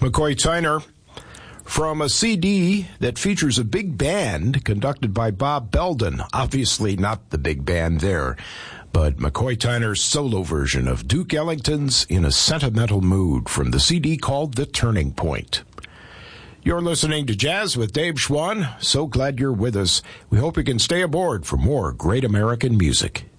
McCoy Tyner from a CD that features a big band conducted by Bob Belden. Obviously not the big band there, but McCoy Tyner's solo version of Duke Ellington's In a Sentimental Mood from the CD called The Turning Point. You're listening to Jazz with Dave Schwann. So glad you're with us. We hope you can stay aboard for more great American music.